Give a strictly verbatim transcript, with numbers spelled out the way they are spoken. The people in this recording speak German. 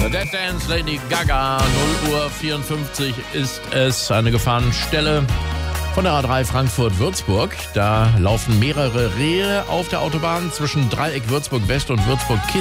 Dead Dance, Lady Gaga, null Uhr vierundfünfzig ist es, eine Gefahrenstelle von der A drei Frankfurt-Würzburg. Da laufen mehrere Rehe auf der Autobahn zwischen Dreieck Würzburg West und Würzburg Kiss.